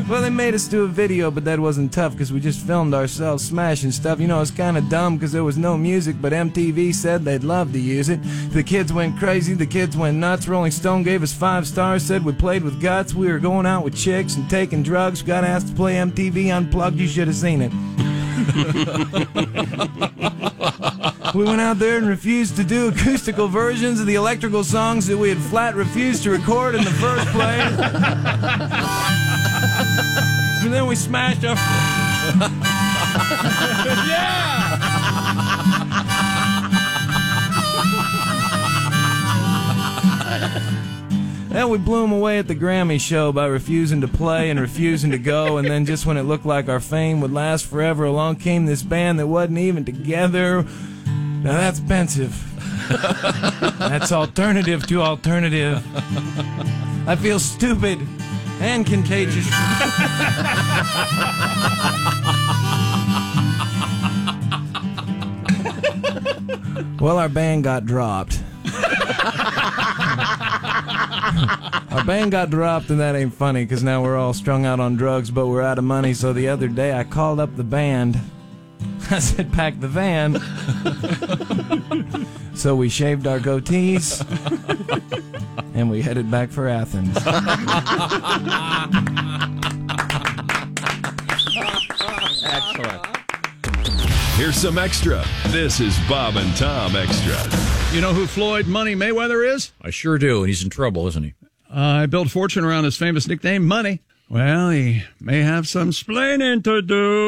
Well, they made us do a video, but that wasn't tough because we just filmed ourselves smashing stuff. You know, it's kind of dumb because there was no music, but MTV said they'd love to use it. The kids went crazy. The kids went nuts. Rolling Stone gave us 5 stars, said we played with guts. We were going out with chicks and taking drugs. Got asked to play MTV Unplugged. You should have seen it. We went out there and refused to do acoustical versions of the electrical songs that we had flat refused to record in the first place. And then we smashed our... Yeah! Then we blew them away at the Grammy show by refusing to play and refusing to go, and then just when it looked like our fame would last forever, along came this band that wasn't even together. Now that's pensive. That's alternative to alternative. I feel stupid and contagious. Well, our band got dropped. Our band got dropped, and that ain't funny because now we're all strung out on drugs, but we're out of money. So the other day I called up the band. I said, pack the van. So we shaved our goatees, and we headed back for Athens. Excellent. Here's some extra. This is Bob and Tom Extra. You know who Floyd Money Mayweather is? I sure do, and he's in trouble, isn't he? I built a fortune around his famous nickname, Money. Well, he may have some splaining to do.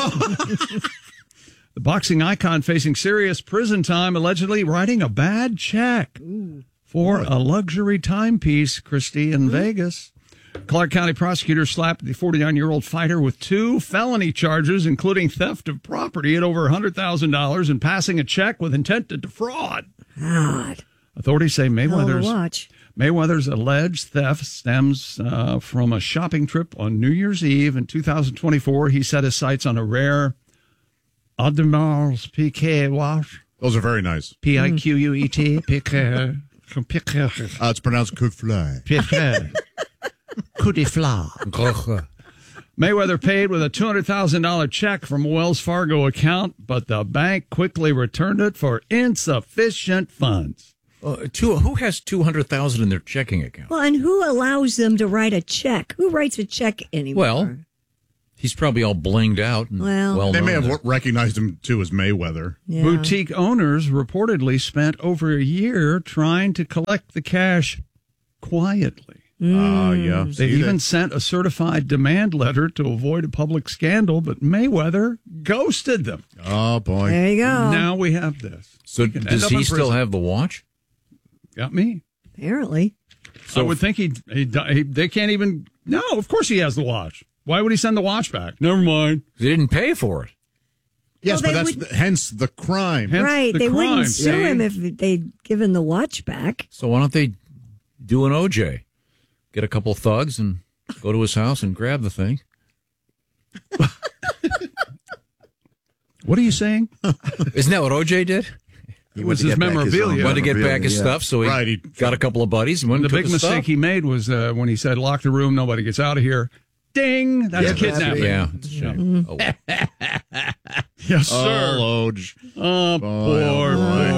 The boxing icon facing serious prison time, allegedly writing a bad check for a luxury timepiece, Christie, in Vegas. Clark County prosecutors slapped the 49-year-old fighter with 2 felony charges, including theft of property at over $100,000 and passing a check with intent to defraud. God. Authorities say Mayweather's alleged theft stems from a shopping trip on New Year's Eve in 2024. He set his sights on a rare Audemars Piguet watch. Those are very nice. Piquet. Piguet. It's pronounced coup de fly. Piguet. Coup de fly. Mayweather paid with a $200,000 check from a Wells Fargo account, but the bank quickly returned it for insufficient funds. Who has $200,000 in their checking account? Well, and who allows them to write a check? Who writes a check anymore? Well, he's probably all blinged out. And they may have recognized him, too, as Mayweather. Yeah. Boutique owners reportedly spent over a year trying to collect the cash quietly. Yeah. They even sent a certified demand letter to avoid a public scandal, but Mayweather ghosted them. Oh, boy. There you go. Now we have this. So does he still have the watch? Got me. Apparently. So I would think they can't even... No, of course he has the watch. Why would he send the watch back? Never mind. He didn't pay for it. Yes, but that's hence the crime. Right. They wouldn't sue him if they'd given the watch back. So why don't they do an OJ? Get a couple thugs and go to his house and grab the thing. What are you saying? Isn't that what OJ did? It was his memorabilia. Wanted to get back his stuff, so he got a couple of buddies and went and took the big mistake he made was when he said, lock the room, nobody gets out of here. Ding! That's kidnapping. Yeah, it's a shame. Oh. Yes, sir. Oh, Oj. Oh, poor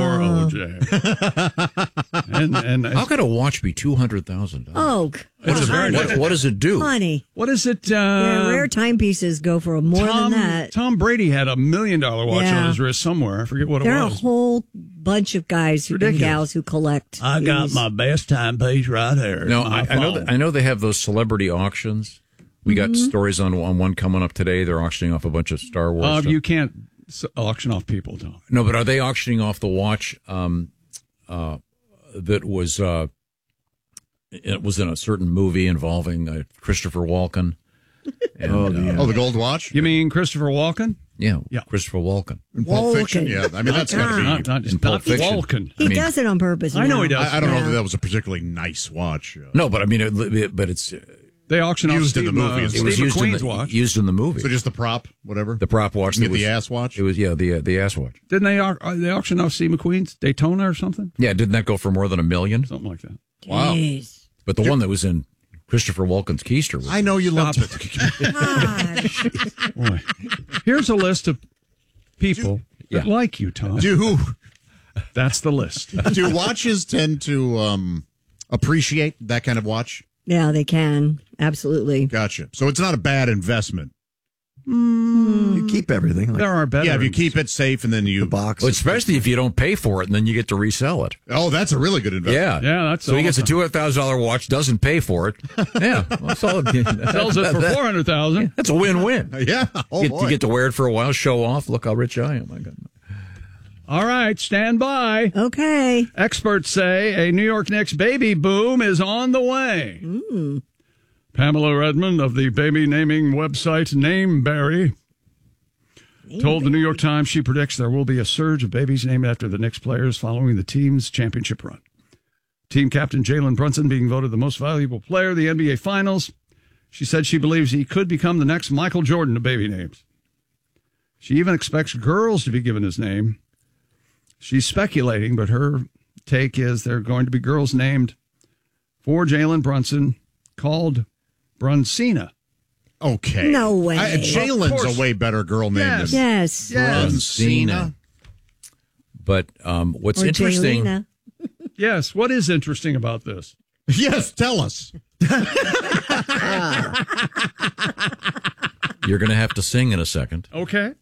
OJ. and how could a watch be $200,000? Oh, what does it do? Honey. What is it? Rare timepieces go for more than that. Tom Brady had $1 million watch on his wrist somewhere. I forget what it was. There are a whole bunch of guys and gals who collect. I got my best timepiece right here. No, I know they have those celebrity auctions. We got stories on one coming up today. They're auctioning off a bunch of Star Wars stuff. You can't auction off people, Tom. No, but are they auctioning off the watch that was it was in a certain movie involving Christopher Walken? And, the gold watch? You mean Christopher Walken? Yeah, Christopher Walken. In Pulp Fiction? Yeah, I mean, that's got to be... Not Walken. He does it on purpose. I know he does. I don't know if that was a particularly nice watch. No, but I mean, it's... They auction off used in the movie. It was used in the movie. So just the prop, whatever? The prop watch. The ass watch? It was, the ass watch. Didn't they auction off Steve McQueen's Daytona or something? Yeah, didn't that go for more than $1 million? Something like that. Wow. Jeez. But the one that was in Christopher Walken's keister was. I know you loved it. Boy. Here's a list of people that like you, Tom. That's the list. Do watches tend to appreciate that kind of watch? Yeah, they can. Absolutely. Gotcha. So it's not a bad investment. You keep everything. Like, There are better. Yeah, if you keep it safe and then you the box. Well, especially if you don't pay for it and then you get to resell it. Oh, that's a really good investment. Yeah. Yeah, that's so he gets a awesome. $200,000 watch, doesn't pay for it. Yeah. Well, Sells it for $400,000. That's a win-win. Yeah. Oh, You get to wear it for a while, show off. Look how rich I am. I got All right, stand by. Okay. Experts say a New York Knicks baby boom is on the way. Pamela Redmond of the baby naming website Nameberry told the New York Times she predicts there will be a surge of babies named after the Knicks players following the team's championship run. Team captain Jalen Brunson being voted the most valuable player of the NBA Finals. She said she believes he could become the next Michael Jordan of baby names. She even expects girls to be given his name. She's speculating, but her take is there are going to be girls named for Jalen Brunson called Brunsina. Okay. No way. Of Jalen's course. a way better girl name Yes. than Yes. Brunsina. But what's Or interesting... Jaylina. Yes, what is interesting about this? Yes, tell us. You're going to have to sing in a second. Okay.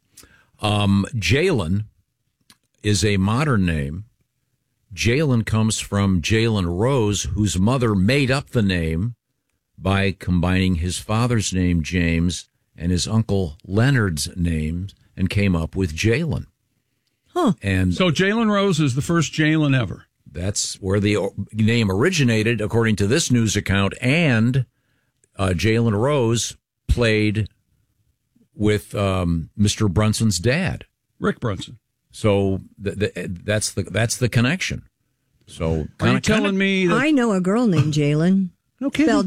Jalen is a modern name. Jalen comes from Jalen Rose, whose mother made up the name by combining his father's name, James, and his uncle Leonard's name, and came up with Jalen. Huh. And So Jalen Rose is the first Jalen ever. that's where the name originated, according to this news account. And Jalen Rose played with Mr. Brunson's dad. Rick Brunson. So that's the connection. So Are you telling me that? I know a girl named Jaylyn. No kidding. Spelled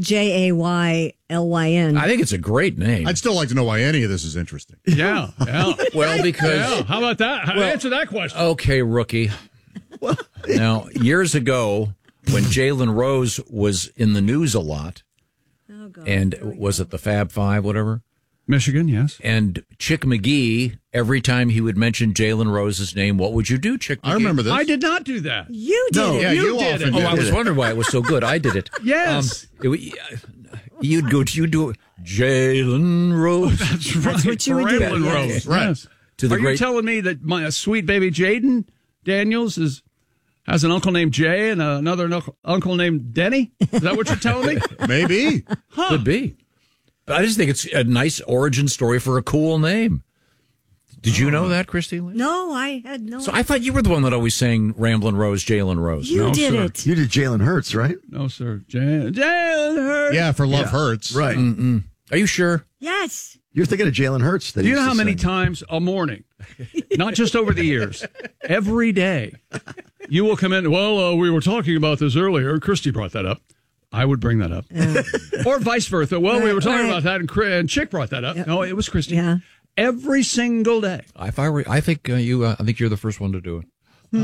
Jaylyn. I think it's a great name. I'd still like to know why any of this is interesting. Yeah. Well, because Yeah. How about that? Answer that question. okay, rookie. Now, years ago, when Jalen Rose was in the news a lot, Oh, God. and was it the Fab Five, whatever? Michigan, yes. And Chick McGee, every time he would mention Jalen Rose's name, what would you do, Chick McGee? I remember this. I did not do that. You did it. Yeah, you did often it. do. Oh, I was wondering why it was so good. I did it. Yes. You'd do Jalen Rose. That's right. That's what you would do. Jalen Yes. Rose. Right. Yes. To the Are you great- telling me that my sweet baby Jaden Daniels has an uncle named Jay and another uncle named Denny? Is that what you're telling me? Maybe. Could be. But I just think it's a nice origin story for a cool name. Did you know that, Christy? No, I had no. So I thought you were the one that always sang Ramblin' Rose, Jalen Rose. you No, did sir. it. You did Jalen Hurts, right? No, sir. Jalen Hurts. Yeah, for Love Hurts. Right. Are you sure? Yes. You're thinking of Jalen Hurts. That Do you he know used how to many sing. times a morning, not just over the years, every day, you will come in, well, we were talking about this earlier. Christy brought that up. I would bring that up. Or vice versa. Well, we were talking about that, and Chick brought that up. No, it was Christy. Yeah. Every single day. I think I think you're the first one to do it.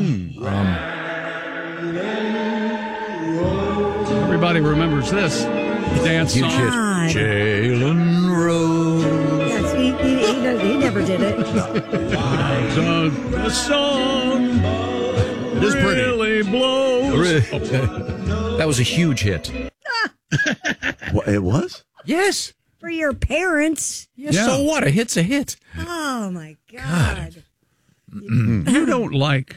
Everybody remembers this dance Huge song. hit. God. Jalen Rose. Yes, he never did it. The song It is pretty. really blows. That was a huge hit. What, it was? Yes. For your parents. Yes. Yeah. So what? A hit's a hit. Oh, my God. You don't like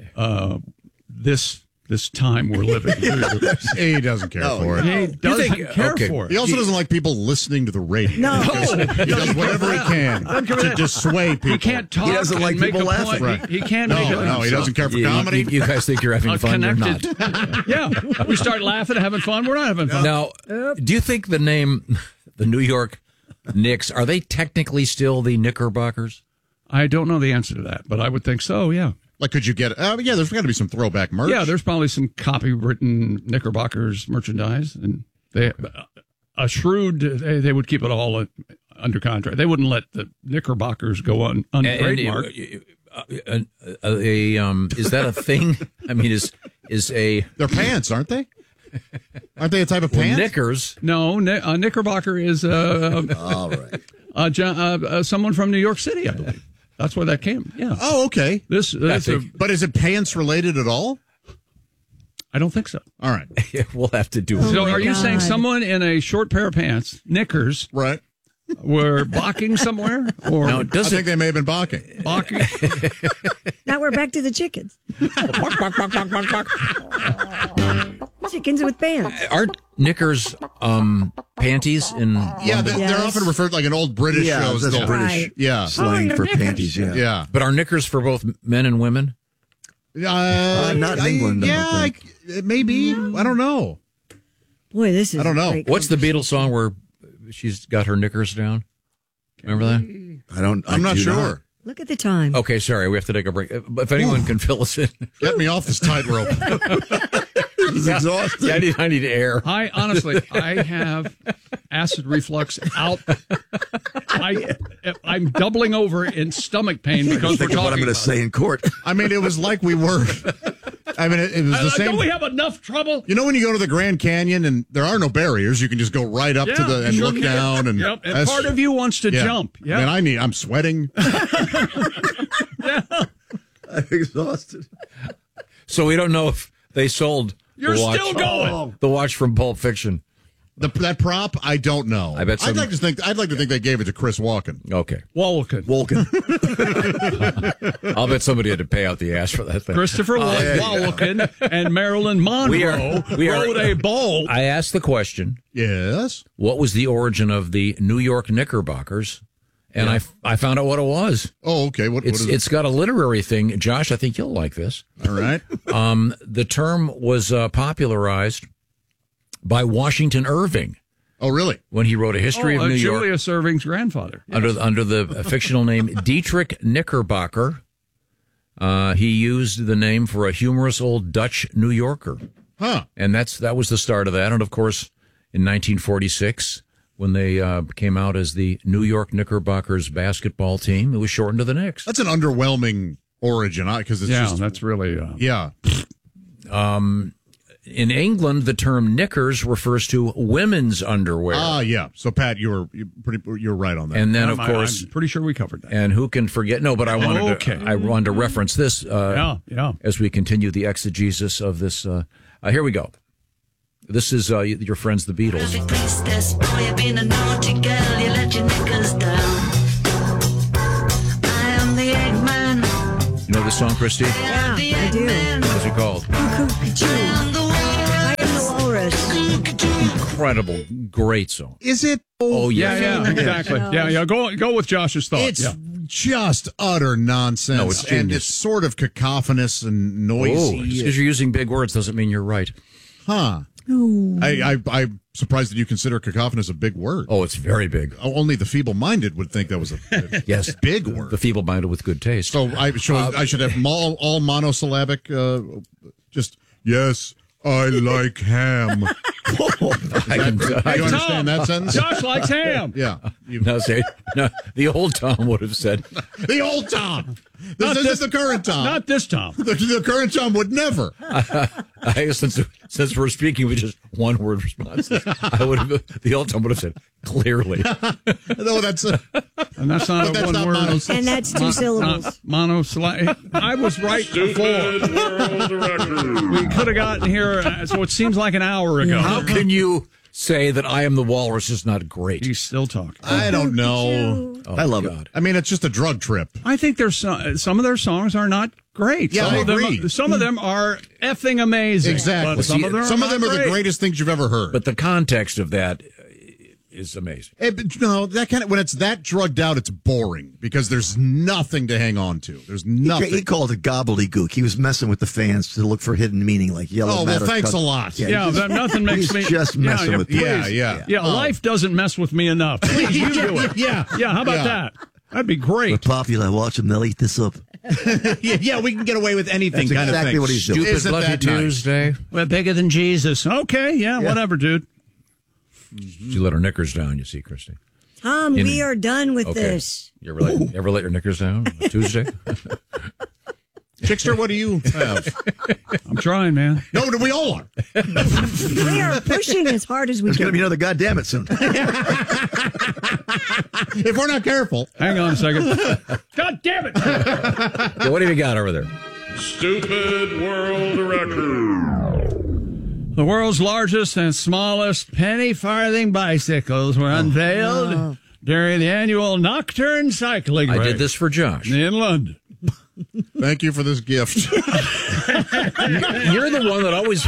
this time we're living. do you? He doesn't care for it. He doesn't think- care okay. for it. He also doesn't like people listening to the radio. No. He does whatever he can to dissuade people. He can't talk. He doesn't and like make people a laughing. point. Right. He can't No, make it. no, he doesn't care for comedy. You guys think you're having fun? You're not. Connected. Yeah, we start laughing, having fun. We're not having fun. Now, do you think the name, the New York Knicks, are they technically still the Knickerbockers? I don't know the answer to that, but I would think so. Yeah, Like, could you get? Yeah, there's got to be some throwback merch. yeah. There's probably some copywritten Knickerbockers merchandise, and they a shrewd. They would keep it all under contract. They wouldn't let the Knickerbockers go on trademark. Is that a thing? I mean, is a They're pants, aren't they? Aren't they a type of Well, pant? knickers. No, Knickerbocker is All right. someone from New York City, I believe. That's where that came. Yeah. Oh, okay. But is it pants related at all? I don't think so. All right. We'll have to do So my are you saying God. someone in a short pair of pants, knickers, Right. were balking somewhere? Or Now, I does think it? they may have been balking. balking? Now we're back to the chickens. Chickens with pants. Aren't knickers panties in? Yeah, they're Yes. often referred like an old British Yeah, shows. that's they'll- British Right. Yeah. slang Oh, for your panties. Yeah. Yeah. But are knickers for both men and women? Not in England, I don't think. it may be. I don't know. Boy, this is I don't know. great What's the Beatles song where she's got her knickers down? Remember that? I'm not do sure. Look at the time. Okay, sorry, we have to take a break. If anyone can fill us in, Get me off this tightrope. He's exhausted. yeah, I need air. I have acid reflux out. I'm doubling over in stomach pain because we're Think of what I'm talking going to about say in court. I mean, it was like we were. I mean, it was the it. same. Don't we have enough trouble? You know when you go to the Grand Canyon and there are no barriers, you can just go right up to the and sure. look down and Yep, and that's- part of you wants to yeah. jump. Yeah. Man, I'm sweating. I'm exhausted. So we don't know if they sold. You're the watch, still going. The watch from Pulp Fiction. That prop, I don't know. I bet I'd like to think they gave it to Chris Walken. Okay, Walken. I'll bet somebody had to pay out the ass for that thing. Christopher Walken and Marilyn Monroe rode a boat. I asked the question: Yes. what was the origin of the New York Knickerbockers? And I found out what it was. Oh, okay. What is it? It's got a literary thing. Josh, I think you'll like this. All right. The term was popularized by Washington Irving Oh, really? when he wrote a history of New York Julius Irving's grandfather. under the fictional name Dietrich Knickerbocker. He used the name for a humorous old Dutch New Yorker, Huh. and that was the start of that. And of course, in 1946, when they came out as the New York Knickerbockers basketball team, it was shortened to the Knicks. That's an underwhelming origin because it's just that's really. yeah. In England, the term knickers refers to women's underwear. Ah, yeah. So Pat, you're right on that. And then, of course, I'm pretty sure we covered that. and who can forget? No, but I wanted to reference this Yeah. as we continue the exegesis of this. Here we go. This is your friends, the Beatles. Priestess, boy, you've been a naughty girl, you let your knickers down. I am the Eggman. You know this song, Christy? Yeah, I do. What's it called? I am the walrus. Incredible, great song. is it? Oh Yeah, exactly. Yeah. Go with Josh's thought. It's yeah. just utter nonsense. No, it's and genius. it's sort of cacophonous and Oh, noisy. just because you're using big words doesn't mean you're right. Huh. I'm surprised that you consider cacophonous a big word. Oh, it's very big. Only the feeble-minded would think that was a Yes, big word. The feeble-minded with good taste. So I should have all monosyllabic. Just yes, I like ham. I can. Do you understand that sentence? Josh likes ham. Yeah. The old Tom would have said, The old Tom. This isn't the current Tom. Not this Tom. The current Tom would never. since we're speaking with just one word responses, the old Tom would have said clearly. No, that's And that's not But that's one not word. monosyllabic. And that's two syllables. Monosyllabic. I was right before. We could have gotten here, so it seems like an hour ago. How can you say that I am the walrus is not great? He's still talking. I don't know. Oh, I love God. I mean, it's just a drug trip. I think there's some of their songs are not great. Yeah, some I of them, agree. Some of them are effing amazing. Exactly. But some of them are the great. greatest things you've ever heard. But the context of that is amazing. But, no, that kind of when it's that drugged out, it's boring because there's nothing to hang on to. There's nothing. He called it gobbledygook. He was messing with the fans to look for hidden meaning, like yellow. Oh, well, matter thanks cut. a lot. Yeah, nothing makes me He's just messing with Yeah, please. yeah. Yeah, life doesn't mess with me enough. Please, you do it. Yeah. Yeah, how about Yeah. that? That'd be We're great. popular. Watch them. They'll eat this up. Yeah, we can get away with anything. That's kind of exactly thing. what he's doing. Stupid Isn't Bloody that nice? Tuesday. We're bigger than Jesus. Okay, yeah, whatever, dude. You let her knickers down, you see, Christy. Tom, we are done with Okay. this. You ever let your knickers down on Tuesday? Chickster, what do you have? I'm trying, man. No, we all are. We are pushing as hard as we There's going to can. be another goddamn it soon. If we're not careful. Hang on a second. God damn it! Yeah, what have you got over there? Stupid World Record. The world's largest and smallest penny farthing bicycles were unveiled during the annual Nocturne Cycling I Race did this for Josh. in London. Thank you for this gift. You're the one that always.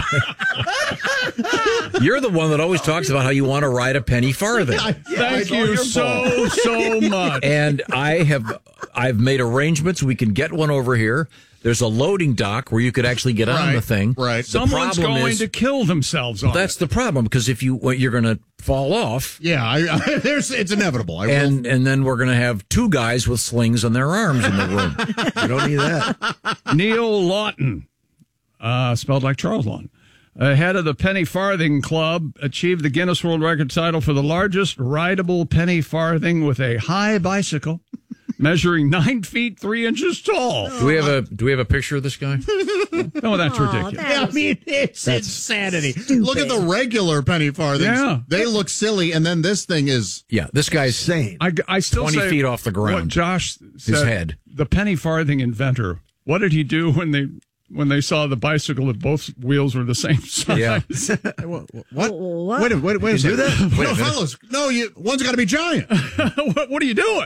You're the one that always talks about how you want to ride a penny farthing. Thank you so much. And I've made arrangements. We can get one over here. There's a loading dock where you could actually get on the thing. Right. Someone's going to kill themselves on That's it. the problem, because if you're going to fall off. Yeah, it's inevitable. And then we're going to have two guys with slings on their arms in the room. You don't need that. Neil Lawton, spelled like Charles Lawton, head of the Penny Farthing Club, achieved the Guinness World Record title for the largest rideable penny farthing with a high bicycle, measuring 9 feet 3 inches tall. Do we have a picture of this guy? Oh, that's ridiculous. I mean, it's insanity. Look at the regular penny farthings. Yeah. They look silly, and then this thing is... Yeah, this guy's Insane. I still 20 say feet off the ground. What Josh said, head. The penny farthing inventor. What did he do when they saw the bicycle that both wheels were the same size? Yeah. What? What? Wait a second. do that? No, fellas. No, one's got to be giant. What are you doing?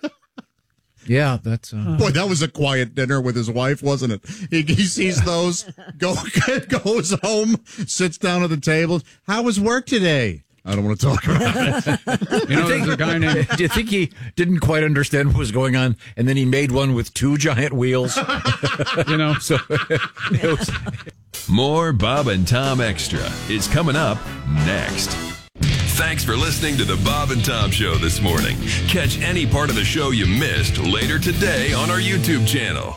Yeah, that's. Boy, that was a quiet dinner with his wife, wasn't it? He sees those, goes home, sits down at the table. How was work today? I don't want to talk about it. You know, there's a guy named... Do you think he didn't quite understand what was going on, and then he made one with two giant wheels? You know, So it was. More Bob and Tom Extra is coming up next. Thanks for listening to the Bob and Tom Show this morning. Catch any part of the show you missed later today on our YouTube channel.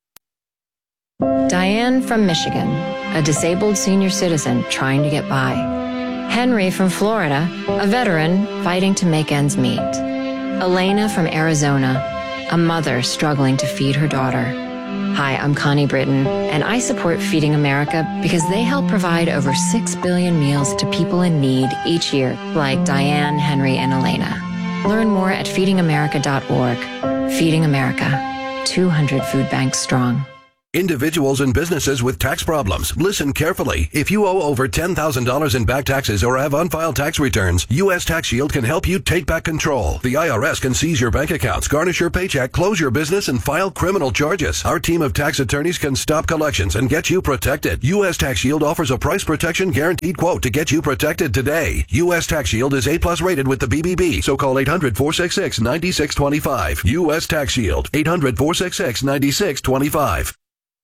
Diane from Michigan, a disabled senior citizen trying to get by. Henry from Florida, a veteran fighting to make ends meet. Elena from Arizona, a mother struggling to feed her daughter. Hi, I'm Connie Britton, and I support Feeding America because they help provide over 6 billion meals to people in need each year, like Diane, Henry, and Elena. Learn more at feedingamerica.org. Feeding America, 200 food banks strong. Individuals and businesses with tax problems, listen carefully. If you owe over $10,000 in back taxes or have unfiled tax returns, U.S. Tax Shield can help you take back control. The IRS can seize your bank accounts, garnish your paycheck, close your business, and file criminal charges. Our team of tax attorneys can stop collections and get you protected. U.S. Tax Shield offers a price protection guaranteed quote to get you protected today. U.S. Tax Shield is A+ rated with the BBB, so call 800-466-9625. U.S. Tax Shield, 800-466-9625.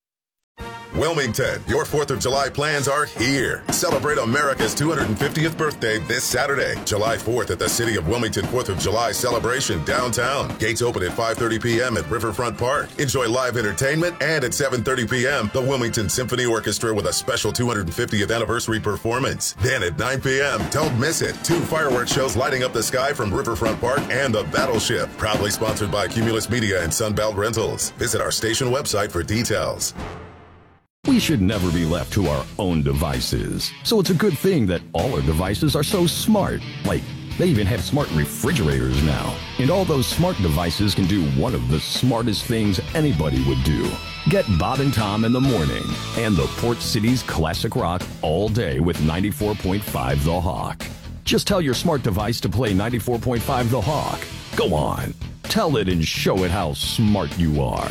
Wilmington, your 4th of July plans are here. Celebrate America's 250th birthday this Saturday, July 4th at the City of Wilmington 4th of July celebration downtown. Gates open at 5:30 p.m. at Riverfront Park. Enjoy live entertainment, and at 7:30 p.m., the Wilmington Symphony Orchestra with a special 250th anniversary performance. Then at 9 p.m., don't miss it. 2 fireworks shows lighting up the sky from Riverfront Park and the Battleship. Proudly sponsored by Cumulus Media and Sunbelt Rentals. Visit our station website for details. We should never be left to our own devices. So it's a good thing that all our devices are so smart. Like, they even have smart refrigerators now. And all those smart devices can do one of the smartest things anybody would do. Get Bob and Tom in the morning and the Port City's classic rock all day with 94.5 The Hawk. Just tell your smart device to play 94.5 The Hawk. Go on. Tell it and show it how smart you are.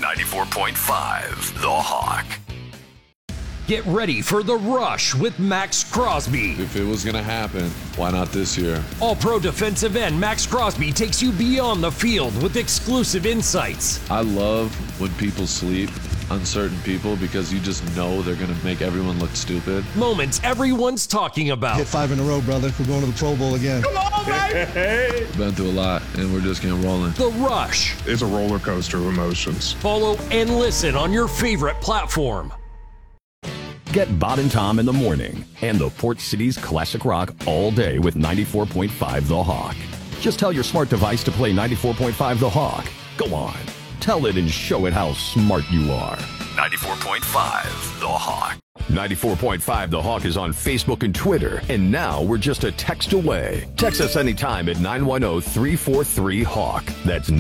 94.5 The Hawk. Get ready for The Rush with Max Crosby. If it was going to happen, why not this year? All-Pro defensive end Max Crosby takes you beyond the field with exclusive insights. I love when people sleep on certain people because you just know they're going to make everyone look stupid. Moments everyone's talking about. Hit 5 in a row, brother. We're going to the Pro Bowl again. Come on, baby! Been through a lot, and we're just getting rolling. The Rush. It's a roller coaster of emotions. Follow and listen on your favorite platform. Get Bob and Tom in the morning and the Port City's classic rock all day with 94.5 The Hawk. Just tell your smart device to play 94.5 The Hawk. Go on. Tell it and show it how smart you are. 94.5 The Hawk. 94.5 The Hawk is on Facebook and Twitter, and now we're just a text away. Text us anytime at 910-343-HAWK. That's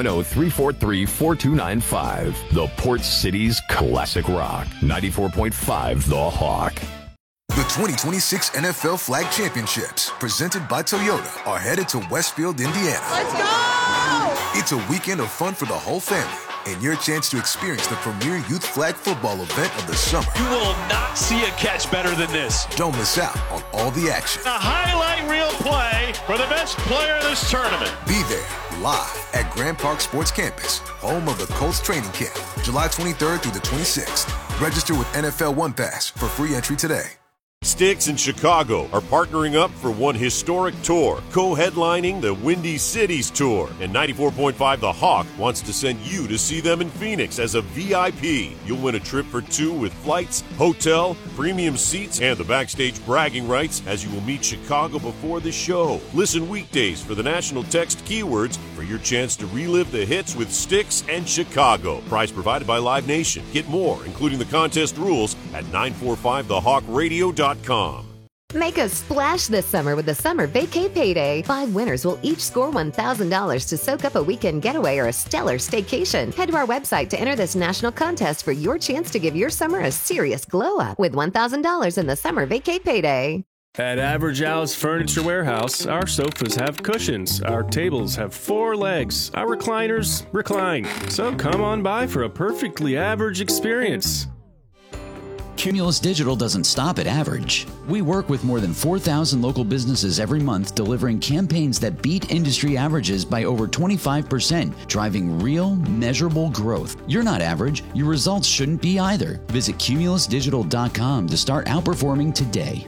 910-343-4295. The Port City's classic rock. 94.5 The Hawk. The 2026 NFL Flag Championships, presented by Toyota, are headed to Westfield, Indiana. Let's go! It's a weekend of fun for the whole family, and your chance to experience the premier youth flag football event of the summer. You will not see a catch better than this. Don't miss out on all the action. A highlight reel play for the best player in this tournament. Be there, live at Grand Park Sports Campus, home of the Colts training camp, July 23rd through the 26th. Register with NFL One Pass for free entry today. Styx and Chicago are partnering up for one historic tour, co-headlining the Windy Cities Tour. And 94.5 The Hawk wants to send you to see them in Phoenix as a VIP. You'll win a trip for two with flights, hotel, premium seats, and the backstage bragging rights as you will meet Chicago before the show. Listen weekdays for the national text keywords for your chance to relive the hits with Styx and Chicago. Prize provided by Live Nation. Get more, including the contest rules, at 945thehawkradio.com. Make a splash this summer with the Summer Vacay Payday. 5 winners will each score $1,000 to soak up a weekend getaway or a stellar staycation. Head to our website to enter this national contest for your chance to give your summer a serious glow up with $1,000 in the Summer Vacay Payday. At Average Al's Furniture Warehouse, our sofas have cushions, our tables have 4 legs, our recliners recline. So come on by for a perfectly average experience. Cumulus Digital doesn't stop at average. We work with more than 4,000 local businesses every month, delivering campaigns that beat industry averages by over 25%, driving real, measurable growth. You're not average. Your results shouldn't be either. Visit cumulusdigital.com to start outperforming today.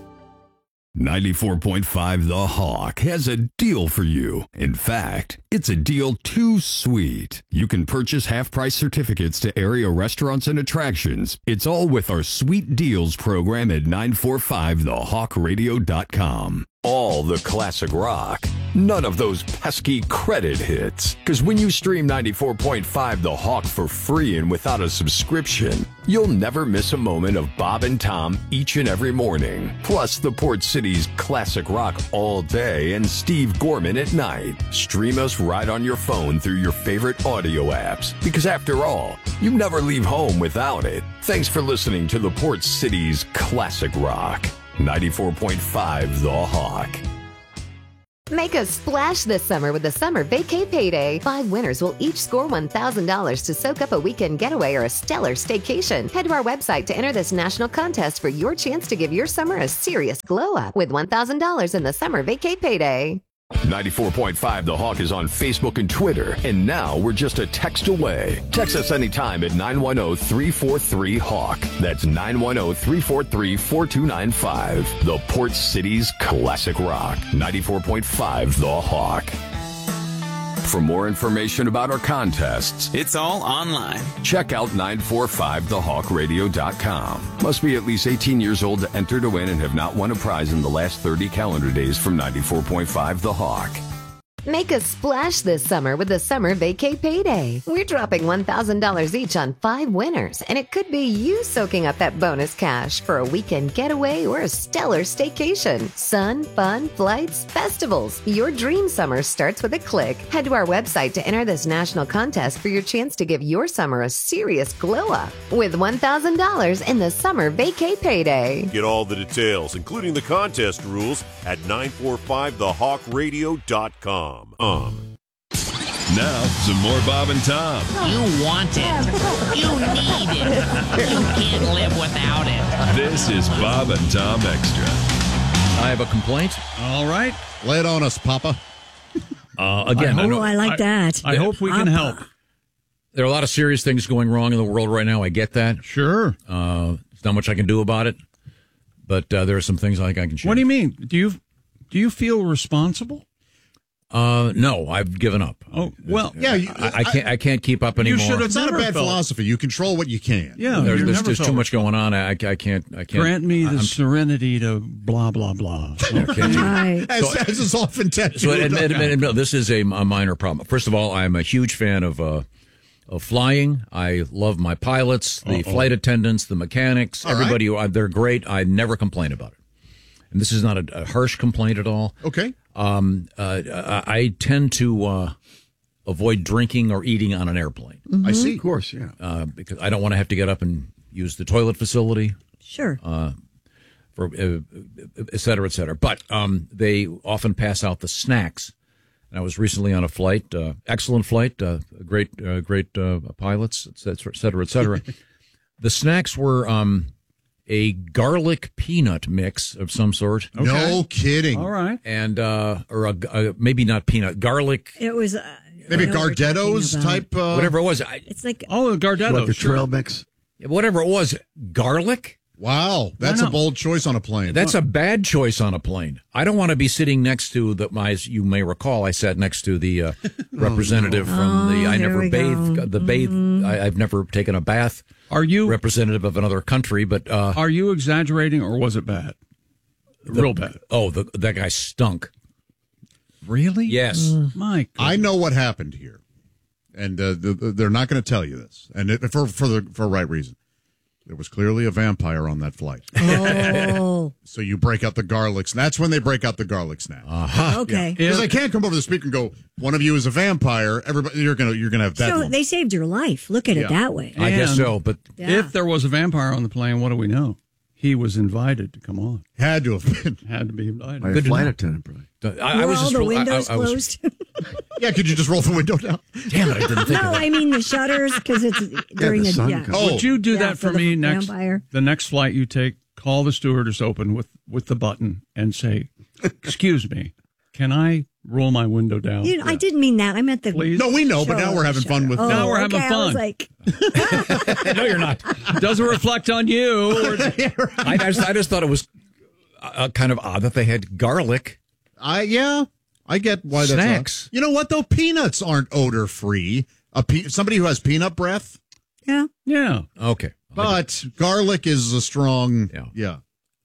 94.5 The Hawk has a deal for you. In fact, it's a deal too sweet. You can purchase half-price certificates to area restaurants and attractions. It's all with our Sweet Deals program at 945thehawkradio.com. All the classic rock. None of those pesky credit hits. Because when you stream 94.5 The Hawk for free and without a subscription, you'll never miss a moment of Bob and Tom each and every morning. Plus the Port City's classic rock all day and Steve Gorman at night. Stream us right on your phone through your favorite audio apps. Because after all, you never leave home without it. Thanks for listening to the Port City's classic rock. 94.5 The Hawk. Make a splash this summer with the Summer Vacay Payday. 5 winners will each score $1,000 to soak up a weekend getaway or a stellar staycation. Head to our website to enter this national contest for your chance to give your summer a serious glow up with $1,000 in the Summer Vacay Payday. 94.5 The Hawk is on Facebook and Twitter, and now we're just a text away. Text us anytime at 910-343-HAWK. That's 910-343-4295. The Port City's classic rock. 94.5 The Hawk. For more information about our contests, it's all online. Check out 945thehawkradio.com. Must be at least 18 years old to enter to win and have not won a prize in the last 30 calendar days from 94.5 The Hawk. Make a splash this summer with the Summer Vacay Payday. We're dropping $1,000 each on 5 winners, and it could be you soaking up that bonus cash for a weekend getaway or a stellar staycation. Sun, fun, flights, festivals. Your dream summer starts with a click. Head to our website to enter this national contest for your chance to give your summer a serious glow up with $1,000 in the Summer Vacay Payday. Get all the details, including the contest rules, at 945thehawkradio.com. Now, some more Bob and Tom. You want it. You need it. You can't live without it. This is Bob and Tom Extra. I have a complaint. All right. Lay it on us, Papa. Again, I like that. I hope we can help. There are a lot of serious things going wrong in the world right now. I get that. Sure. There's not much I can do about it, but there are some things I think I can change. What do you mean? Do you feel responsible? No, I've given up. Oh, well, yeah. I can't keep up anymore. It's not a bad philosophy. You control what you can. Yeah, there's too much going on. I can't. Grant me the serenity to blah blah blah. As is often tested. So, admit, this is a minor problem. First of all, I'm a huge fan of of flying. I love my pilots, the flight attendants, the mechanics, everybody. They're great. I never complain about it. And this is not a harsh complaint at all. Okay. I tend to avoid drinking or eating on an airplane. I see. Of course, yeah. Because I don't want to have to get up and use the toilet facility. Sure. For et cetera, et cetera. But they often pass out the snacks. And I was recently on a flight, excellent flight, great pilots, et cetera, et cetera. The snacks were a garlic peanut mix of some sort. Okay. No kidding. All right. And or maybe not peanut, garlic. It was maybe Gardetto's type. Whatever it was. It's like the Gardetto, like a trail mix. Whatever it was, garlic. Wow, that's a bold choice on a plane. That's a bad choice on a plane. I don't want to be sitting next to as you may recall, I sat next to the representative from the I never bathed the bathe. I've never taken a bath. Are you representative of another country? But are you exaggerating, or was it bad? Real bad. Oh, that guy stunk. Really? Yes. Mike, I know what happened here, and they're not going to tell you this, and for the right reason. There was clearly a vampire on that flight. Oh. So you break out the garlic. That's when they break out the garlic snack. Okay. Because I can't come over the speaker and go, one of you is a vampire. Everybody, you're gonna have that. So they saved your life. Look at it that way. I guess so. But if there was a vampire on the plane, what do we know? He was invited to come on. Had to have been. Had to be invited. By a flight attendant, probably. I was all just the windows closed? Yeah, could you just roll the window down? Damn it, I didn't think No, of that. I mean the shutters, because it's during the sun the... comes. Would you do that for me next? vampire. The next flight you take, call the stewardess open with the button and say, "Excuse me, can I roll my window down?" I didn't mean that. I meant the... Please? No, we know, but now we're having fun with... Now we're having I fun. was like... No, you're not. Doesn't reflect on you. I just thought it was kind of odd that they had garlic. I get why that's snacks. You know what though? Peanuts aren't odor free. Somebody who has peanut breath. Yeah. Okay. But garlic is a strong. Yeah.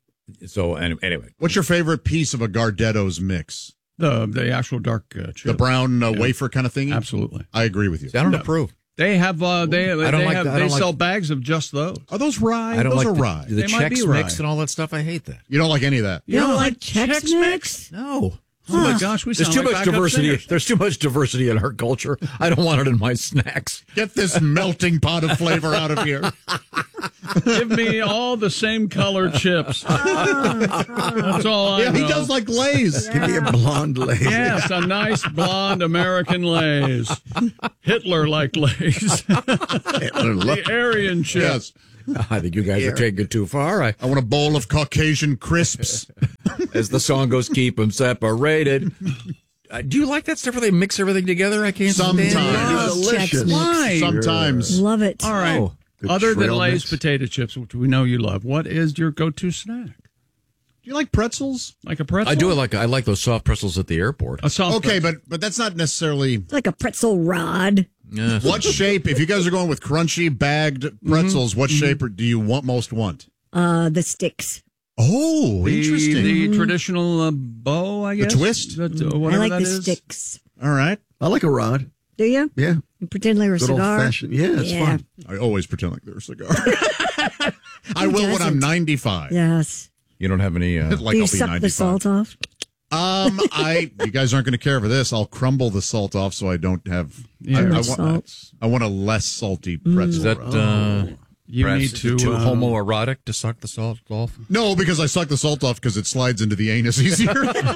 So anyway, what's your favorite piece of a Gardetto's mix? The actual dark chip. The brown wafer kind of thing. Absolutely. I agree with you. See, I don't approve. They have they sell like bags of just those. Are those rye? I don't those like are rye. the Chex Mix and all that stuff. I hate that. You don't like any of that. You don't like Chex Mix? No. Oh my gosh, there's too much diversity. There's too much diversity in our culture. I don't want it in my snacks. Get this melting pot of flavor out of here. Give me all the same color chips. That's all I know. He does like Lay's. Give me a blonde Lay's. Yes, a nice blonde American Lay's. Hitler liked Lay's. The Aryan chip. Yes. I think you guys are taking it too far. I want a bowl of Caucasian crisps. As the song goes, keep them separated. Do you like that stuff where they mix everything together? I can't Sometimes. Delicious. Why? Sometimes. Love it. All right. Oh, other than trail Lay's mix. potato chips, which we know you love, what is your go-to snack? Do you like pretzels? Like a pretzel? I do I like those soft pretzels at the airport. A soft Okay, pretzel. but that's not necessarily... It's like a pretzel rod. Yeah. What shape, if you guys are going with crunchy, bagged pretzels, what shape do you most want? The sticks. Oh, interesting. The traditional bow, I guess? The twist? I like the sticks. All right. I like a rod. Do you? Yeah. You pretend like a Good cigar? old-fashioned. Yeah, it's fun. I always pretend like they're a cigar. I will when I'm 95. Yes. You don't have any... Like Do I'll you be suck 95. the salt off? You guys aren't going to care for this. I'll crumble the salt off so I don't have... I want a less salty pretzel. Is that... You perhaps need to... too homoerotic to suck the salt off? No, because I suck the salt off because it slides into the anus easier.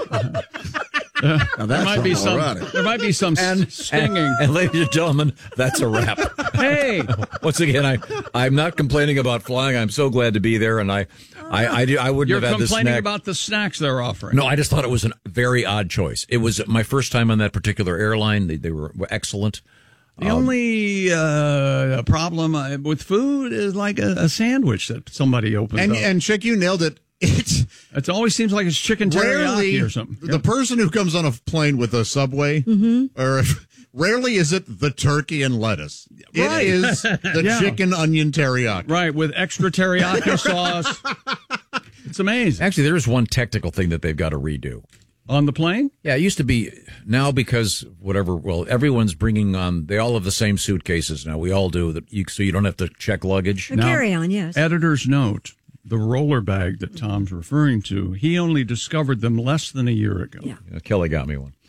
There might be some stinging. And ladies and gentlemen, that's a wrap. Hey! Once again, I'm not complaining about flying. I'm so glad to be there, and I wouldn't You're have had this snack. complaining about the snacks they're offering. No, I just thought it was a very odd choice. It was my first time on that particular airline. They were excellent. The only problem with food is like a sandwich that somebody opens up. And Chick, you nailed it. It always seems like it's chicken teriyaki or something. The person who comes on a plane with a Subway, or rarely is it the turkey and lettuce. Right. It is the chicken onion teriyaki. Right, with extra teriyaki sauce. It's amazing. Actually, there is one technical thing that they've got to redo. On the plane? Yeah, it used to be. Now because everyone's bringing on. They all have the same suitcases now. We all do so you don't have to check luggage. A carry-on, yes. Editor's note: the roller bag that Tom's referring to, he only discovered them less than a year ago. Yeah. Kelly got me one.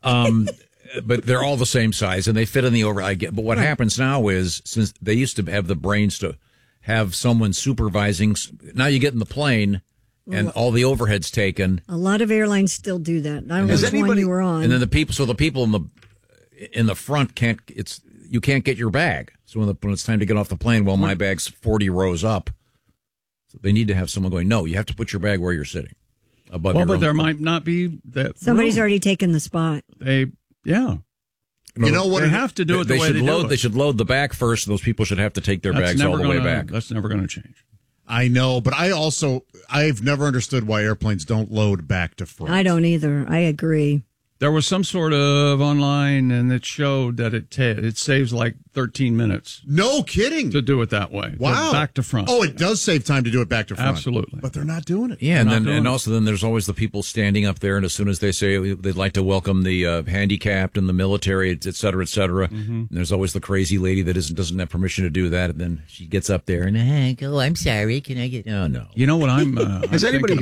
But they're all the same size and they fit in the But what happens now is, since they used to have the brains to have someone supervising, now you get in the plane and all the overhead's taken. A lot of airlines still do that. I don't know which one you were on. And then the people in the front you can't get your bag. So when it's time to get off the plane, my bag's 40 rows up. So they need to have someone going, no, you have to put your bag where you're sitting. But there might not be that. Somebody's already taken the spot. You know what? They have to do it the way they do it. They should load the back first. Those people should have to take their bags all the way back. That's never going to change. I know, but I've never understood why airplanes don't load back to front. I don't either. I agree. There was some sort of online, and it showed that it saves like 13 minutes. No kidding. To do it that way. Wow. Back to front. Oh, it does save time to do it back to front. Absolutely. But they're not doing it. Yeah, and also there's always the people standing up there, and as soon as they say they'd like to welcome the handicapped and the military, et cetera, and there's always the crazy lady that doesn't have permission to do that, and then she gets up there and, I'm sorry, can I get... Oh, no. You know what I'm Has anybody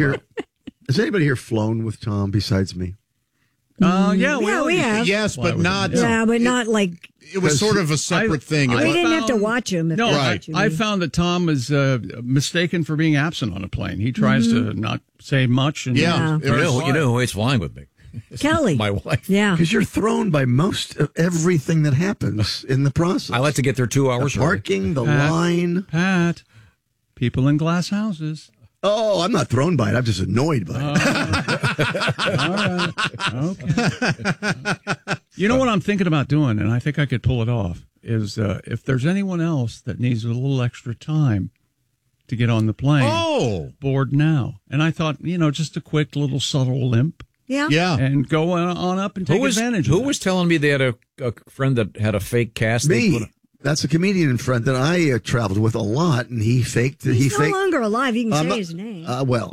here flown with Tom besides me? Yeah, we have. Yes, but not. Yeah, but not like. It was sort of a separate thing. We didn't have to watch him. I found that Tom is mistaken for being absent on a plane. He tries to not say much. And You know who hates flying with me? Kelly. My wife. Yeah. Because you're thrown by most of everything that happens in the process. I like to get there 2 hours early. Parking, the line. Pat, people in glass houses. Oh, I'm not thrown by it. I'm just annoyed by it. All right. Okay. You know what I'm thinking about doing, and I think I could pull it off, is if there's anyone else that needs a little extra time to get on the plane, board now. And I thought, just a quick little subtle limp. Yeah. And go on up and take advantage of it. Who was telling me they had a friend that had a fake cast? Me. That's a comedian friend that I traveled with a lot, and he faked. He's no longer alive. You can say his name.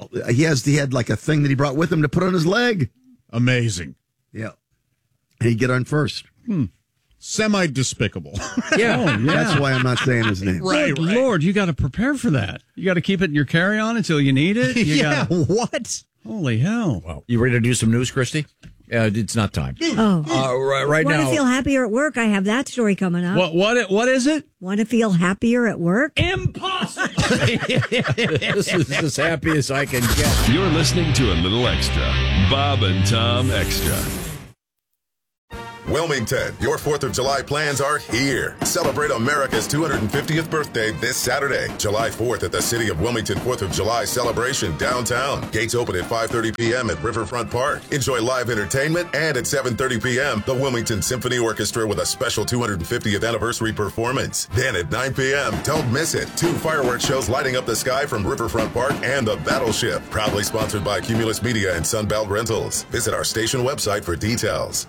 He had like a thing that he brought with him to put on his leg. Amazing. Yeah. And he'd get on first. Semi-despicable. Yeah. That's why I'm not saying his name. Right. Lord, you got to prepare for that. You got to keep it in your carry-on until you need it. What? Holy hell. Wow. You ready to do some news, Christy? It's not time. Right now. Want to feel happier at work? I have that story coming up. What is it? Want to feel happier at work? Impossible. This is as happy as I can get. You're listening to a little extra. Bob and Tom Extra. Wilmington, your 4th of July plans are here. Celebrate America's 250th birthday this Saturday, July 4th at the City of Wilmington 4th of July celebration downtown. Gates open at 5:30 p.m. at Riverfront Park. Enjoy live entertainment, and at 7:30 p.m., the Wilmington Symphony Orchestra with a special 250th anniversary performance. Then at 9 p.m., don't miss it. 2 fireworks shows lighting up the sky from Riverfront Park and the Battleship. Proudly sponsored by Cumulus Media and Sunbelt Rentals. Visit our station website for details.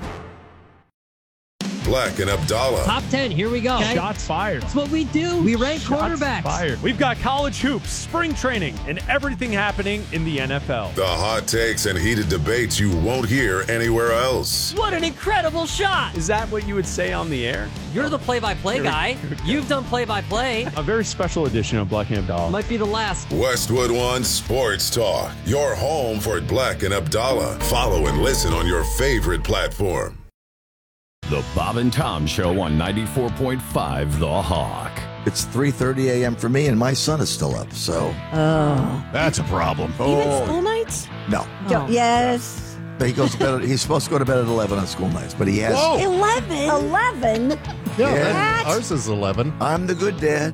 Black and Abdallah. Top 10, here we go. Okay. Shots fired. That's what we do. We rank quarterbacks. Fired. We've got college hoops, spring training, and everything happening in the NFL. The hot takes and heated debates you won't hear anywhere else. What an incredible shot. Is that what you would say on the air? You're the play-by-play guy. You've done play-by-play. A very special edition of Black and Abdallah. Might be the last. Westwood One Sports Talk. Your home for Black and Abdallah. Follow and listen on your favorite platform. The Bob and Tom Show on 94.5 The Hawk. It's 3:30 a.m. for me, and my son is still up, so... That's a problem. Even school nights? No. Yes. He goes to bed. He's supposed to go to bed at 11 on school nights, but he has... Whoa. 11? 11? Yeah, ours is 11. I'm the good dad.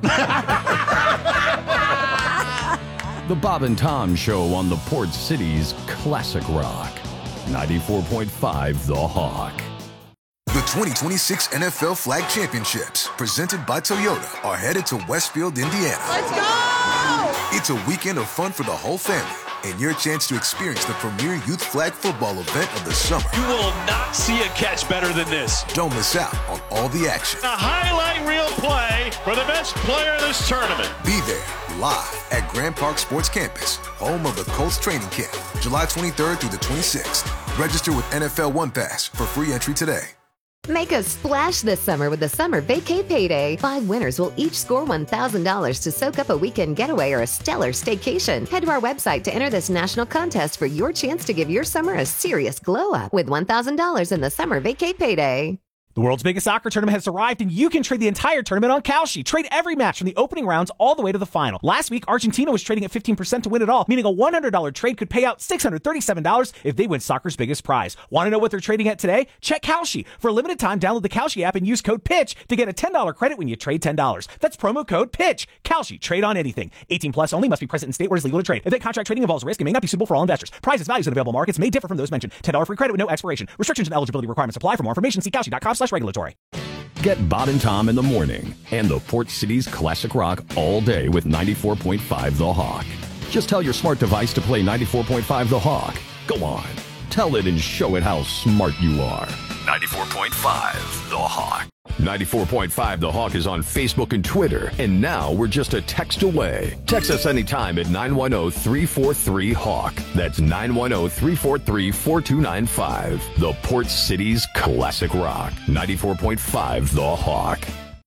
The Bob and Tom Show on the Port City's Classic Rock. 94.5 The Hawk. The 2026 NFL Flag Championships, presented by Toyota, are headed to Westfield, Indiana. Let's go! It's a weekend of fun for the whole family, and your chance to experience the premier youth flag football event of the summer. You will not see a catch better than this. Don't miss out on all the action. A highlight reel play for the best player in this tournament. Be there, live at Grand Park Sports Campus, home of the Colts training camp, July 23rd through the 26th. Register with NFL One Pass for free entry today. Make a splash this summer with the Summer Vacay Payday. 5 winners will each score $1,000 to soak up a weekend getaway or a stellar staycation. Head to our website to enter this national contest for your chance to give your summer a serious glow up with $1,000 in the Summer Vacay Payday. The world's biggest soccer tournament has arrived, and you can trade the entire tournament on Kalshi. Trade every match from the opening rounds all the way to the final. Last week, Argentina was trading at 15% to win it all, meaning a $100 trade could pay out $637 if they win soccer's biggest prize. Want to know what they're trading at today? Check Kalshi. For a limited time, download the Kalshi app and use code PITCH to get a $10 credit when you trade $10. That's promo code PITCH. Kalshi. Trade on anything. 18 plus only. Must be present in state where it is legal to trade. Event contract trading involves risk and may not be suitable for all investors. Prizes, values, and available markets may differ from those mentioned. $10 free credit with no expiration. Restrictions and eligibility requirements apply. For more information, see Kalshi.com/regulatory. Get Bob and Tom in the morning and the Port City's classic rock all day with 94.5 The Hawk. Just tell your smart device to play 94.5 The Hawk. Go on. Tell it and show it how smart you are. 94.5 The Hawk. 94.5 The Hawk is on Facebook and Twitter, and now we're just a text away. Text us anytime at 910-343-HAWK. That's 910-343-4295. The Port City's classic rock. 94.5 The Hawk.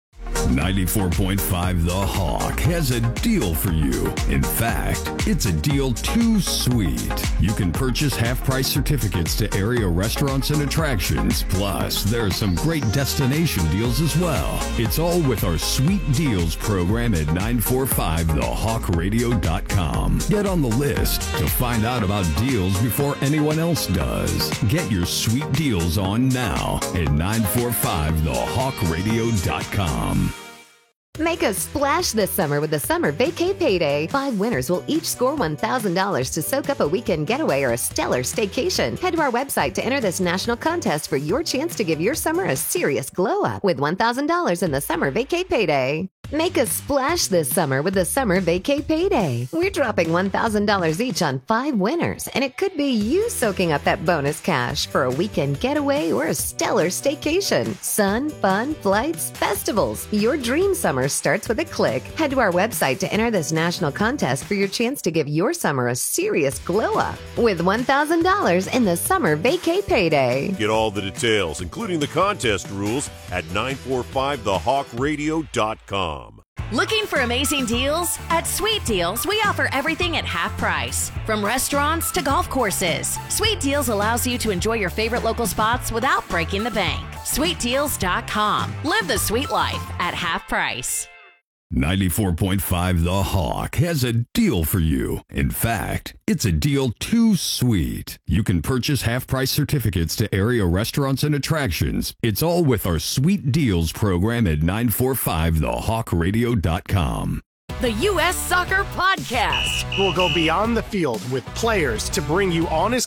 94.5 The Hawk has a deal for you. In fact, it's a deal too sweet. You can purchase half-price certificates to area restaurants and attractions. Plus, there are some great destination deals as well. It's all with our Sweet Deals program at 945thehawkradio.com. Get on the list to find out about deals before anyone else does. Get your sweet deals on now at 945thehawkradio.com. Make a splash this summer with the Summer Vacay Payday. 5 winners will each score $1,000 to soak up a weekend getaway or a stellar staycation. Head to our website to enter this national contest for your chance to give your summer a serious glow up with $1,000 in the Summer Vacay Payday. Make a splash this summer with the Summer Vacay Payday. We're dropping $1,000 each on 5 winners, and it could be you soaking up that bonus cash for a weekend getaway or a stellar staycation. Sun, fun, flights, festivals. Your dream summer starts with a click. Head to our website to enter this national contest for your chance to give your summer a serious glow up with $1,000 in the Summer Vacay Payday. Get all the details, including the contest rules, at 945thehawkradio.com. Looking for amazing deals? At Sweet Deals, we offer everything at half price. From restaurants to golf courses, Sweet Deals allows you to enjoy your favorite local spots without breaking the bank. SweetDeals.com. Live the sweet life at half price. 94.5 The Hawk has a deal for you. In fact, it's a deal too sweet. You can purchase half-price certificates to area restaurants and attractions. It's all with our Sweet Deals program at 945thehawkradio.com. The U.S. Soccer Podcast will go beyond the field with players to bring you honest